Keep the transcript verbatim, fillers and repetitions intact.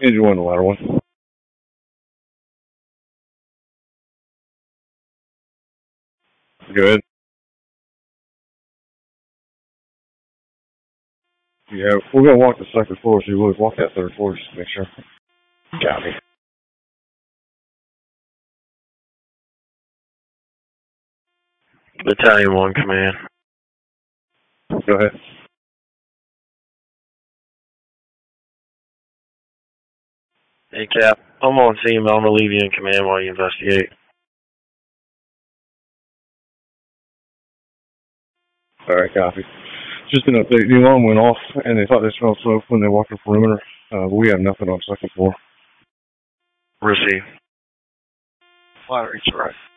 Engine one, the latter one. Go ahead. Yeah, we're gonna walk the second floor, so you would walk that third floor just to make sure. Got me. Battalion one command. Go ahead. Hey Cap, I'm on scene, but I'm gonna leave you in command while you investigate. Alright, copy. Just an update, the alarm went off and they thought they smelled smoke when they walked the perimeter, uh, but we have nothing on the second floor. Receive. Flattery, right.